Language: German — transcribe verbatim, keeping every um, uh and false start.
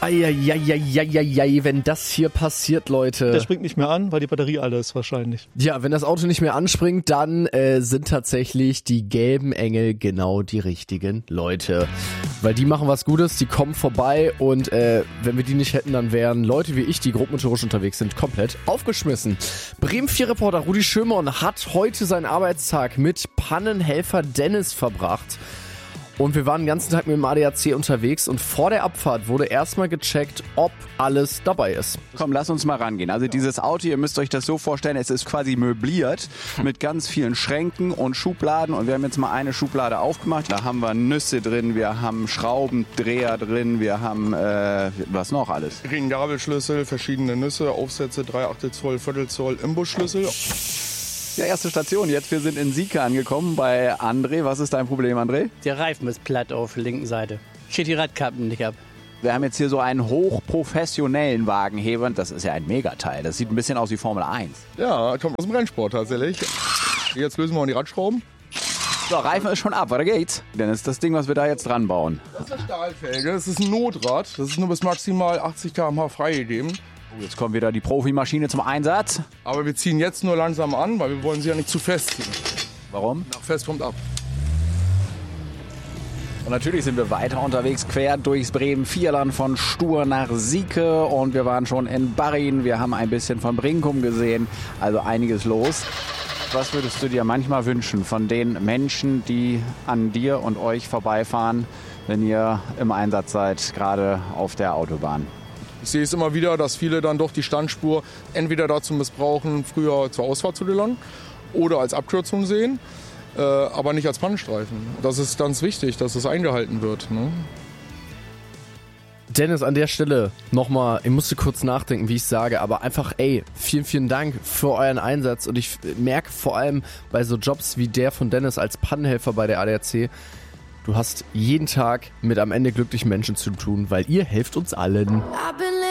Eieieiei, wenn das hier passiert, Leute. Der springt nicht mehr an, weil die Batterie alle ist wahrscheinlich. Ja, wenn das Auto nicht mehr anspringt, dann äh, sind tatsächlich die gelben Engel genau die richtigen Leute. Weil die machen was Gutes, die kommen vorbei und äh, wenn wir die nicht hätten, dann wären Leute wie ich, die grobmotorisch unterwegs sind, komplett aufgeschmissen. Bremen vier Reporter Rudi Schömann hat heute seinen Arbeitstag mit Pannenhelfer Dennis verbracht. Und wir waren den ganzen Tag mit dem A D A C unterwegs und vor der Abfahrt wurde erstmal gecheckt, ob alles dabei ist. Komm, lass uns mal rangehen. Also dieses Auto, ihr müsst euch das so vorstellen, es ist quasi möbliert mit ganz vielen Schränken und Schubladen. Und wir haben jetzt mal eine Schublade aufgemacht. Da haben wir Nüsse drin, wir haben Schraubendreher drin, wir haben, äh, was noch alles? Gabelschlüssel, verschiedene Nüsse, Aufsätze, drei Achtel Zoll, Viertel Zoll, Imbusschlüssel. Ja, erste Station. Jetzt, wir sind in Sieke angekommen bei André. Was ist dein Problem, André? Der Reifen ist platt auf der linken Seite. Steht die Radkappen nicht ab. Wir haben jetzt hier so einen hochprofessionellen Wagenheber. Das ist ja ein Megateil. Das sieht ein bisschen aus wie Formel eins. Ja, kommt aus dem Rennsport tatsächlich. Jetzt lösen wir mal die Radschrauben. So, Reifen ist schon ab. Weiter geht's. Denn ist das Ding, was wir da jetzt dran bauen. Das ist eine Stahlfelge. Das ist ein Notrad. Das ist nur bis maximal achtzig Kilometer pro Stunde freigegeben. Jetzt kommt wieder die Profimaschine zum Einsatz. Aber wir ziehen jetzt nur langsam an, weil wir wollen sie ja nicht zu fest ziehen. Warum? Nach fest kommt ab. Und natürlich sind wir weiter unterwegs, quer durchs Bremen-Vierland von Stur nach Sieke. Und wir waren schon in Barrin. Wir haben ein bisschen von Brinkum gesehen. Also einiges los. Was würdest du dir manchmal wünschen von den Menschen, die an dir und euch vorbeifahren, wenn ihr im Einsatz seid, gerade auf der Autobahn? Ich sehe es immer wieder, dass viele dann doch die Standspur entweder dazu missbrauchen, früher zur Ausfahrt zu gelangen oder als Abkürzung sehen, äh, aber nicht als Pannenstreifen. Das ist ganz wichtig, dass es eingehalten wird. Ne? Dennis, an der Stelle nochmal, ich musste kurz nachdenken, wie ich sage, aber einfach, ey, vielen, vielen Dank für euren Einsatz und ich merke vor allem bei so Jobs wie der von Dennis als Pannenhelfer bei der A D A C, du hast jeden Tag mit am Ende glücklichen Menschen zu tun, weil ihr helft uns allen.